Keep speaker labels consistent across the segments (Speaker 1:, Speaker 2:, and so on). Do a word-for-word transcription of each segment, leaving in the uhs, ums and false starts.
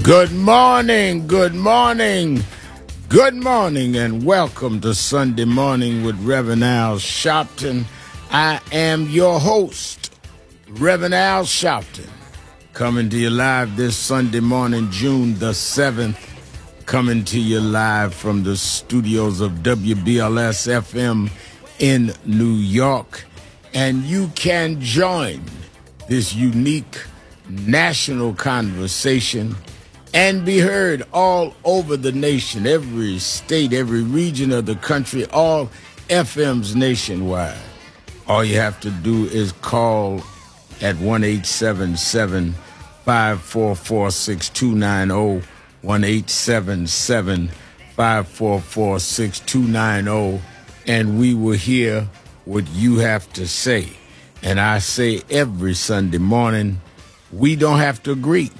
Speaker 1: Good morning, good morning, good morning, and welcome to Sunday Morning with Reverend Al Sharpton. I am your host, Reverend Al Sharpton, coming to you live this Sunday morning, June the seventh, coming to you live from the studios of W B L S F M in New York. And you can join this unique national conversation and be heard all over the nation, every state, every region of the country, all F Ms nationwide. All you have to do is call at one eight seven seven, five four four, six two nine zero, one eight seven seven, five four four, six two nine zero, and we will hear what you have to say. And I say every Sunday morning, we don't have to agree.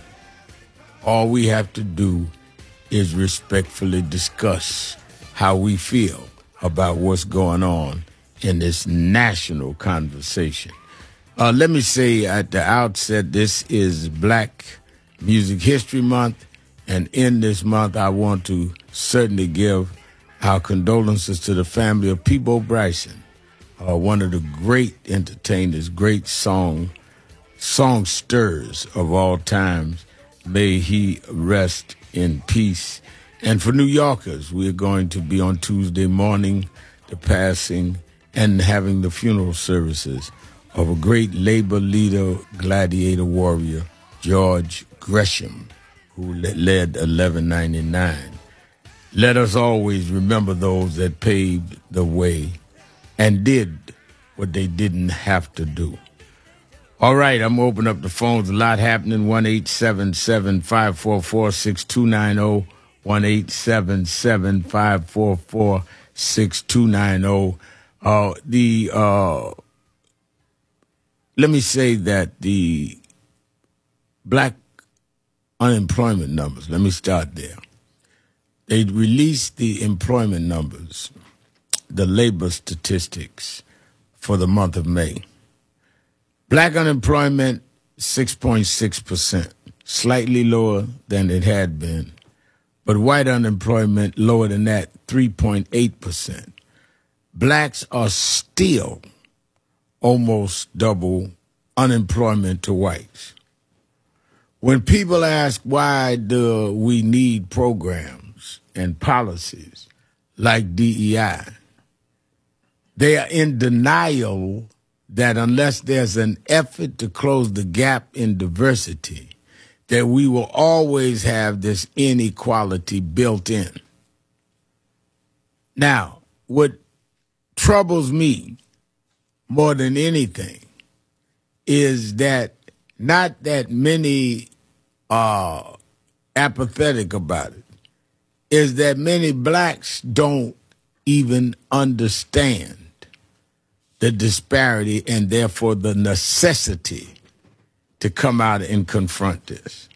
Speaker 1: All we have to do is respectfully discuss how we feel about what's going on in this national conversation. Uh, let me say at the outset, this is Black Music History Month, and in this month, I want to certainly give our condolences to the family of Peabo Bryson, uh, one of the great entertainers, great song songsters of all times. May he rest in peace. And for New Yorkers, we're going to be on Tuesday morning, the passing and having the funeral services of a great labor leader, gladiator warrior, George Gresham, who led eleven ninety-nine. Let us always remember those that paved the way and did what they didn't have to do. All right, I'm going to open up the phones. A lot happening. one eight seven seven, five four four, six two nine zero. one eight seven seven, five four four, six two nine zero. Uh, the, uh, let me say that the black unemployment numbers, let me start there. They released the employment numbers, the labor statistics for the month of May. Black unemployment, six point six percent, slightly lower than it had been. But white unemployment, lower than that, three point eight percent. Blacks are still almost double unemployment to whites. When people ask why do we need programs and policies like D E I, they are in denial that unless there's an effort to close the gap in diversity, that we will always have this inequality built in. Now, what troubles me more than anything is that not that many are apathetic about it, is that many blacks don't even understand the disparity and therefore the necessity to come out and confront this.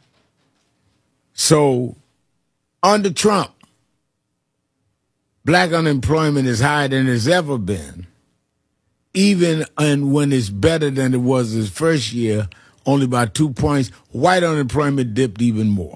Speaker 1: So under Trump, black unemployment is higher than it's ever been, even and when it's better than it was his first year, only by two points. White unemployment dipped even more.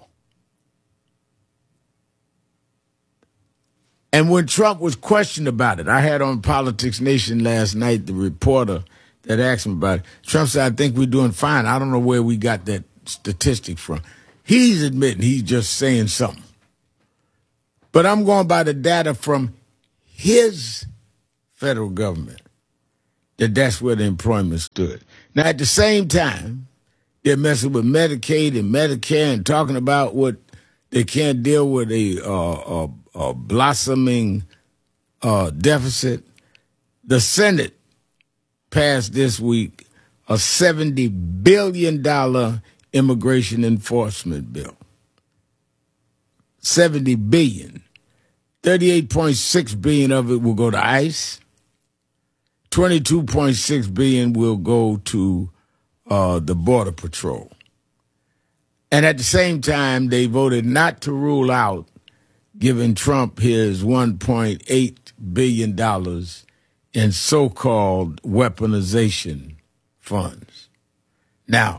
Speaker 1: And when Trump was questioned about it, I had on Politics Nation last night the reporter that asked him about it. Trump said, I think we're doing fine. I don't know where we got that statistic from. He's admitting he's just saying something. But I'm going by the data from his federal government, that that's where the employment stood. Now, at the same time, they're messing with Medicaid and Medicare and talking about what they can't deal with a, uh, a, a blossoming uh, deficit. The Senate passed this week a seventy billion dollars immigration enforcement bill. seventy billion dollars. thirty-eight point six billion dollars of it will go to ICE. twenty-two point six billion dollars will go to uh, the Border Patrol. And at the same time, they voted not to rule out giving Trump his one point eight billion dollars in so-called weaponization funds. Now,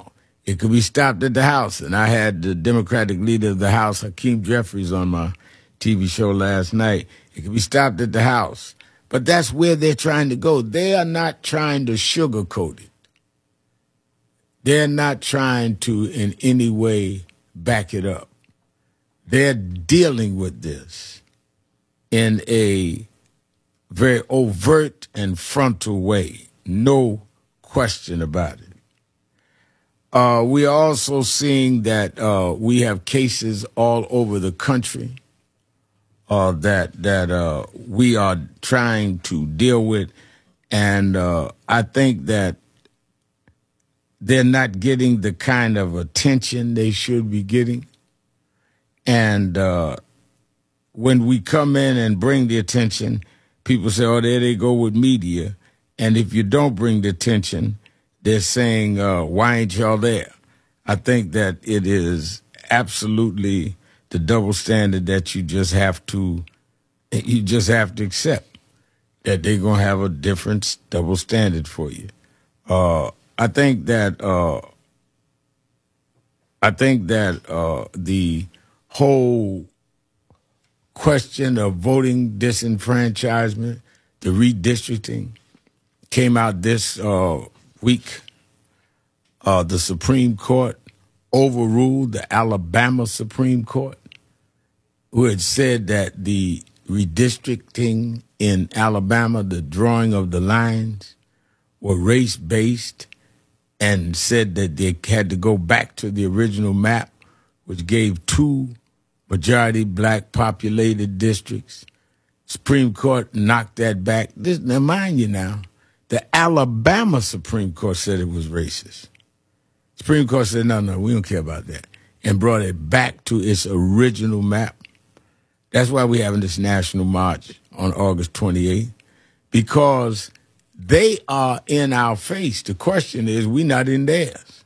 Speaker 1: It could be stopped at the House. And I had the Democratic leader of the House, Hakeem Jeffries, on my T V show last night. It could be stopped at the House. But that's where they're trying to go. They are not trying to sugarcoat it. They're not trying to in any way back it up. They're dealing with this in a very overt and frontal way. No question about it. Uh, we are also seeing that uh, we have cases all over the country uh, that that uh, we are trying to deal with, and uh, I think that they're not getting the kind of attention they should be getting. And uh, when we come in and bring the attention, people say, oh, there they go with media. And if you don't bring the attention, they're saying, uh, why ain't y'all there? I think that it is absolutely the double standard that you just have to, you just have to accept, that they're going to have a different double standard for you. Uh, I think that, uh, I think that uh, the whole question of voting disenfranchisement, the redistricting, came out this uh, week. Uh, the Supreme Court overruled the Alabama Supreme Court, who had said that the redistricting in Alabama, the drawing of the lines, were race-based, and said that they had to go back to the original map, which gave two majority black populated districts. Supreme Court knocked that back. This, now, mind you now, the Alabama Supreme Court said it was racist. Supreme Court said, no, no, we don't care about that, and brought it back to its original map. That's why we're having this national march on August twenty-eighth, because they are in our face. The question is, we're not in theirs.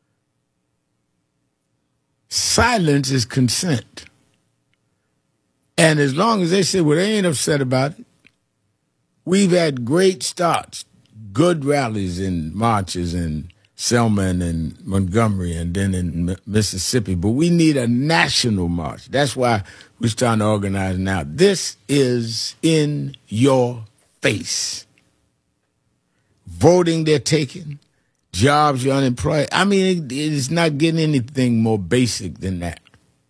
Speaker 1: Silence is consent. And as long as they say, well, they ain't upset about it, we've had great starts, good rallies and marches in Selma and in Montgomery and then in Mississippi. But we need a national march. That's why we're starting to organize now. This is in your face. Voting they're taking, jobs you're unemployed. I mean, it, it's not getting anything more basic than that.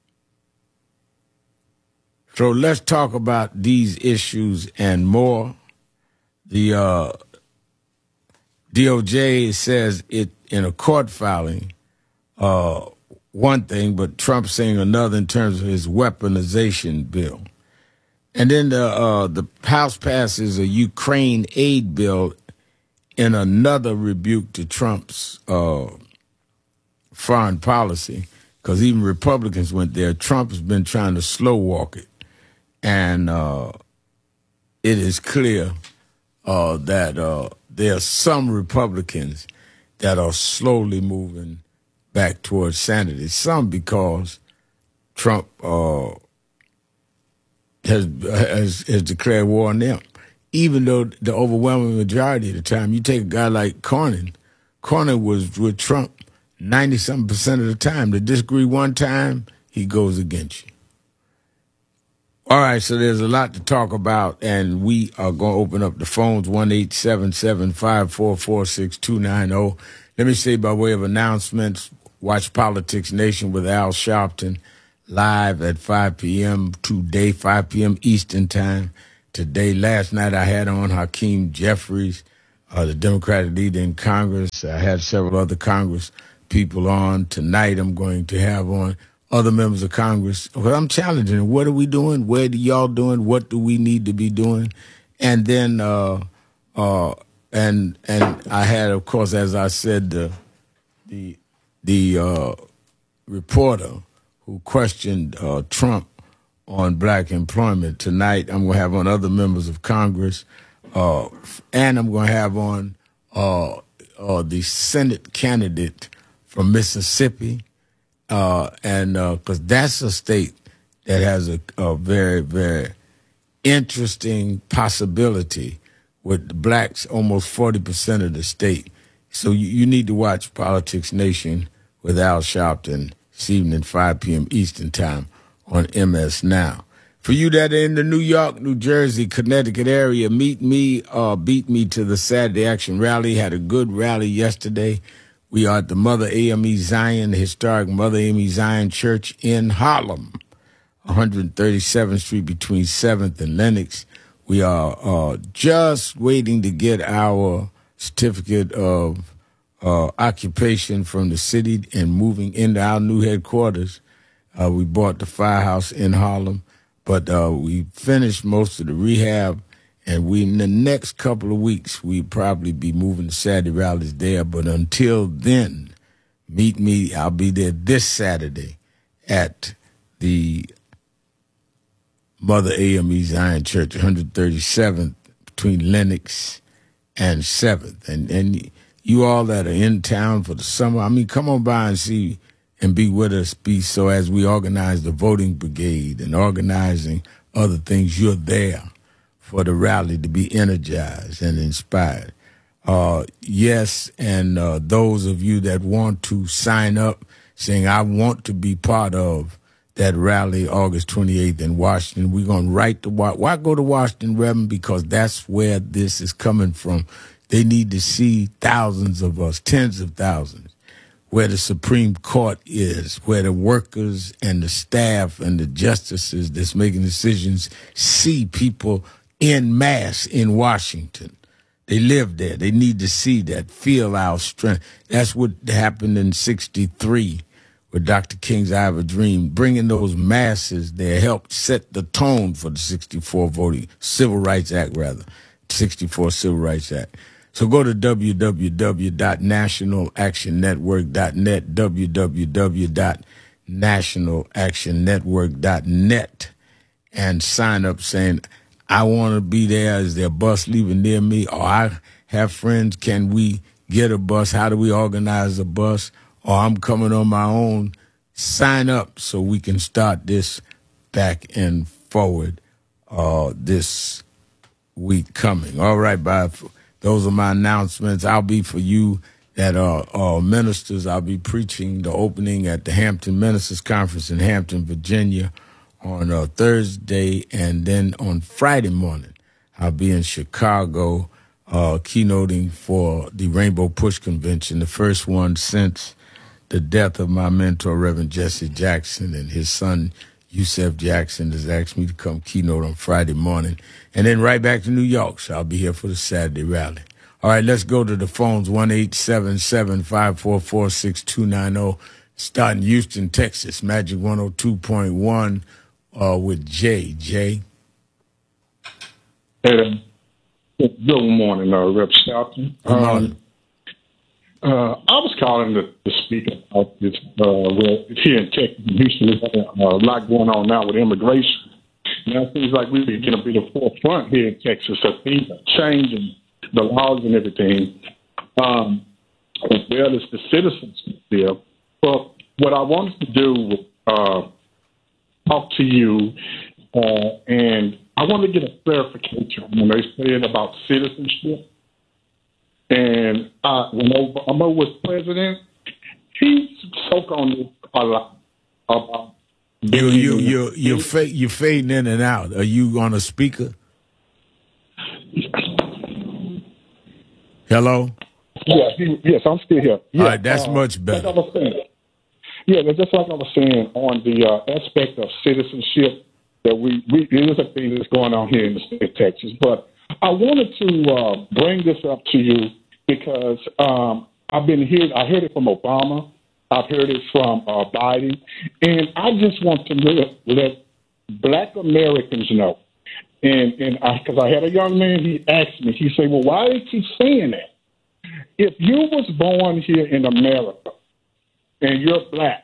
Speaker 1: So let's talk about these issues and more. The uh, D O J says it in a court filing, uh, one thing, but Trump saying another in terms of his weaponization bill. And then the, uh, the House passes a Ukraine aid bill in another rebuke to Trump's uh, foreign policy, because even Republicans went there. Trump has been trying to slow walk it. And uh, it is clear uh, that uh, there are some Republicans that are slowly moving back towards sanity. Some because Trump uh, has, has has declared war on them. Even though the overwhelming majority of the time, you take a guy like Cornyn, Cornyn was with Trump ninety-something percent of the time. To disagree one time, he goes against you. All right, so there's a lot to talk about, and we are going to open up the phones, one eight seven seven, five four four, six two nine zero. Let me say by way of announcements, watch Politics Nation with Al Sharpton live at five p.m. today, five p.m. Eastern Time. Today, last night, I had on Hakeem Jeffries, uh, the Democratic leader in Congress. I had several other Congress people on. Tonight, I'm going to have on other members of Congress. Well, I'm challenging, what are we doing? Where are y'all doing? What do we need to be doing? And then, uh, uh, and and I had, of course, as I said, the the the uh, reporter who questioned uh, Trump on black employment. Tonight, I'm going to have on other members of Congress, uh, and I'm going to have on uh, uh, the Senate candidate from Mississippi, uh, and because uh, that's a state that has a, a very, very interesting possibility with blacks almost forty percent of the state. So you, you need to watch Politics Nation with Al Sharpton this evening, five p.m. Eastern Time on M S Now. For you that are in the New York, New Jersey, Connecticut area, meet me or beat me to the Saturday Action Rally. Had a good rally yesterday. We are at the Mother A M E Zion, the historic Mother A M E Zion Church in Harlem, one thirty-seventh Street between seventh and Lenox. We are uh, just waiting to get our certificate of uh, occupation from the city and moving into our new headquarters. Uh, we bought the firehouse in Harlem, but uh, we finished most of the rehab, and we in the next couple of weeks, we probably be moving the Saturday rallies there. But until then, meet me. I'll be there this Saturday at the Mother A M E Zion Church, one thirty-seventh between Lenox and seventh. And and you all that are in town for the summer, I mean, come on by and see and be with us. Be so as we organize the voting brigade and organizing other things, you're there for the rally to be energized and inspired. Uh, yes, and uh, those of you that want to sign up saying, I want to be part of that rally August twenty-eighth in Washington. We're going to write the why, why go to Washington, Reverend? Because that's where this is coming from. They need to see thousands of us, tens of thousands, where the Supreme Court is, where the workers and the staff and the justices that's making decisions see people en masse in Washington. They live there. They need to see that, feel our strength. That's what happened in sixty-three. With Doctor King's I Have a Dream, bringing those masses there helped set the tone for the sixty-four voting, Civil Rights Act, rather, sixty-four Civil Rights Act. So go to w w w dot national action network dot net, w w w dot national action network dot net, and sign up saying, I want to be there. Is there a bus leaving near me? Or I have friends. Can we get a bus? How do we organize a bus? Or I'm coming on my own. Sign up so we can start this back and forward uh, this week coming. All right, bye. Those are my announcements. I'll be for you that are uh, ministers. I'll be preaching the opening at the Hampton Ministers Conference in Hampton, Virginia on uh, Thursday. And then on Friday morning, I'll be in Chicago uh, keynoting for the Rainbow Push Convention, the first one since the death of my mentor, Reverend Jesse Jackson, and his son, Yusef Jackson, has asked me to come keynote on Friday morning. And then right back to New York, so I'll be here for the Saturday rally. All right, let's go to the phones, one eight seven seven, five four four, six two nine zero. Starting Houston, Texas, Magic one oh two point one uh, with Jay. Jay?
Speaker 2: Hey, good morning, uh, Rev Shelton.
Speaker 1: Good morning.
Speaker 2: Um, Uh, I was calling to, to speak about this. Uh, where here in Texas, in Houston, there's uh, a lot going on now with immigration. Now it seems like we're going to be the forefront here in Texas. So things are changing, the laws and everything, um, as well as the citizenship bill. But what I wanted to do was uh, talk to you, uh, and I want to get a clarification when they said about citizenship. And uh, when Obama was president, he spoke on this a lot about.
Speaker 1: You you you you fa- you fading in and out. Are you on a speaker? Hello.
Speaker 2: Yeah, he, yes, I'm still here. Yeah,
Speaker 1: all right, that's
Speaker 2: uh,
Speaker 1: much better.
Speaker 2: Like I was saying, yeah, just like I was saying on the uh, aspect of citizenship, that we we it is a thing that's going on here in the state of Texas, but I wanted to uh, bring this up to you because um, I've been here. I heard it from Obama. I've heard it from uh, Biden, and I just want to let, let Black Americans know. And and because I, I had a young man, he asked me. He said, "Well, why do you keep saying that? If you was born here in America and you're Black,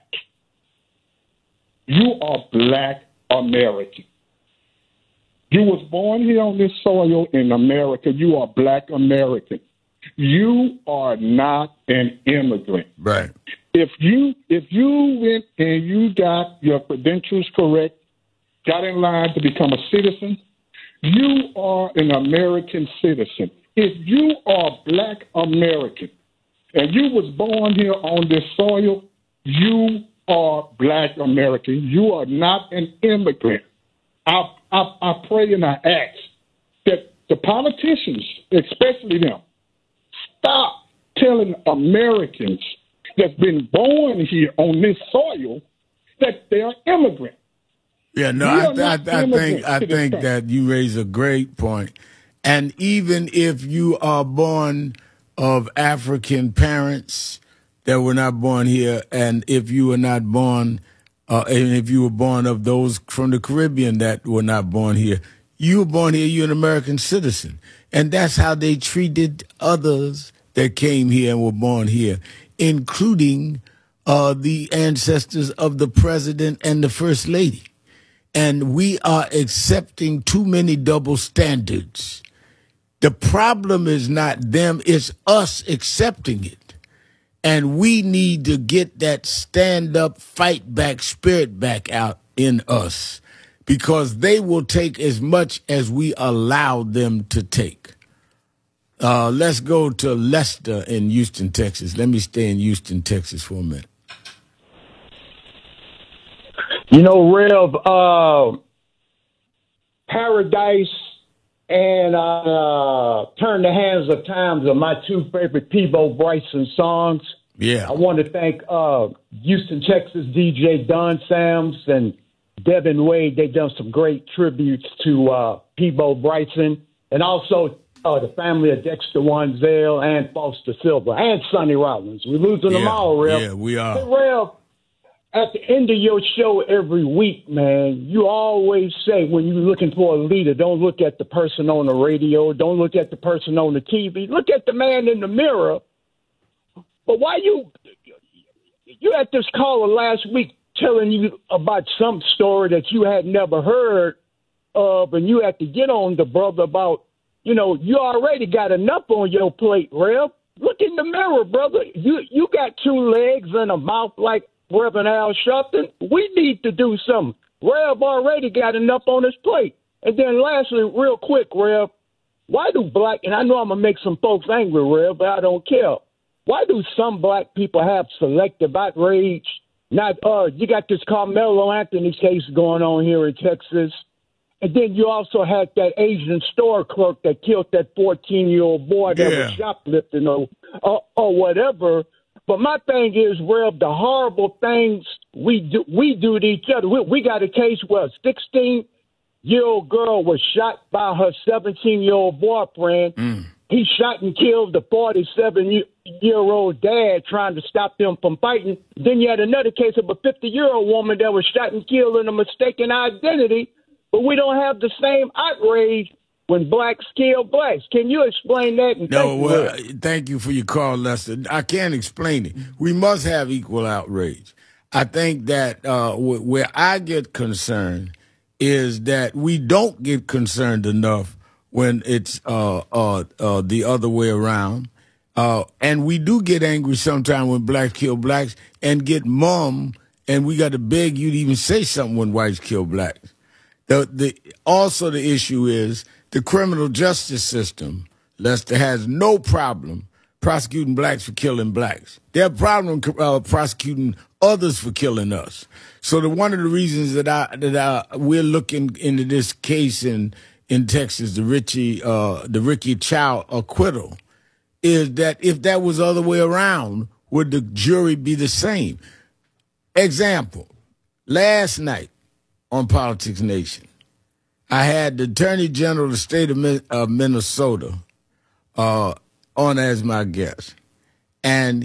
Speaker 2: you are Black American." You was born here on this soil in America. You are Black American. You are not an immigrant.
Speaker 1: Right.
Speaker 2: If you if you went and you got your credentials correct, got in line to become a citizen, you are an American citizen. If you are Black American and you was born here on this soil, You are Black American. You are not an immigrant. I, I, I pray and I ask that the politicians, especially them, stop telling Americans that's been born here on this soil that they are immigrants.
Speaker 1: Yeah, no, I, I, I think I think that you raise a great point. And even if you are born of African parents that were not born here, and if you were not born, uh, and if you were born of those from the Caribbean that were not born here, you were born here, you're an American citizen. And that's how they treated others that came here and were born here, including uh, the ancestors of the president and the first lady. And we are accepting too many double standards. The problem is not them, it's us accepting it. And we need to get that stand up, fight back, spirit back out in us, because they will take as much as we allow them to take. Uh, let's go to Lester in Houston, Texas. Let me stay in Houston, Texas for a minute.
Speaker 3: You know, Rev, uh, Paradise and uh, Turn the Hands of Times are my two favorite Peabo Bryson songs.
Speaker 1: Yeah.
Speaker 3: I want to thank uh, Houston, Texas D J Don Sams and Devin Wade. They've done some great tributes to uh, Peabo Bryson, and also uh, the family of Dexter Wanzel and Foster Silver and Sonny Rollins. We're losing
Speaker 1: yeah.
Speaker 3: them all, Rev.
Speaker 1: Yeah, we are.
Speaker 3: Hey, Rev, at the end of your show every week, man, you always say when you're looking for a leader, don't look at the person on the radio, don't look at the person on the T V, look at the man in the mirror. But why you you had this caller last week telling you about some story that you had never heard of, and you had to get on the brother about, you know, you already got enough on your plate, Rev. Look in the mirror, brother. You you got two legs and a mouth like Reverend Al Sharpton. We need to do something. Rev already got enough on his plate. And then lastly, real quick, Rev, why do black, and I know I'm going to make some folks angry, Rev, but I don't care. Why do some black people have selective outrage? Not, uh, you got this Carmelo Anthony case going on here in Texas. And then you also had that Asian store clerk that killed that fourteen-year-old boy that
Speaker 1: yeah.
Speaker 3: was shoplifting or, or, or whatever. But my thing is, Rev, the horrible things we do we do to each other. We, we got a case where a sixteen-year-old girl was shot by her seventeen-year-old boyfriend. Mm. He shot and killed the forty-seven-year-old dad trying to stop them from fighting. Then you had another case of a fifty-year-old woman that was shot and killed in a mistaken identity. But we don't have the same outrage when blacks kill blacks. Can you explain that? And
Speaker 1: no,
Speaker 3: thank
Speaker 1: well,
Speaker 3: you,
Speaker 1: thank you for your call, Lester. I can't explain it. We must have equal outrage. I think that uh, w- where I get concerned is that we don't get concerned enough when it's uh, uh, uh, the other way around. Uh, and we do get angry sometimes when blacks kill blacks and get mum, and we got to beg you to even say something when whites kill blacks. The, the, also the issue is the criminal justice system, Lester, has no problem prosecuting blacks for killing blacks. They have a problem uh, prosecuting others for killing us. So the, one of the reasons that I that I, we're looking into this case in in Texas, the Richie uh, the Ricky Chow acquittal, is that if that was the other way around, would the jury be the same? Example: last night on Politics Nation, I had the Attorney General of the state of Min- uh, Minnesota uh, on as my guest. And